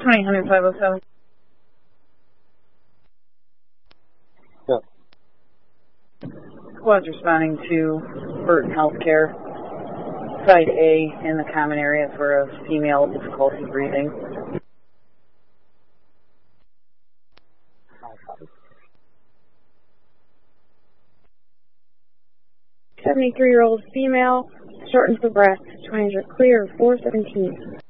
200507. Yeah. Squad's responding to Burton Healthcare, Site A in the common area for a female with difficulty breathing. 73-year-old female, shortness of breath, 20 clear, 417.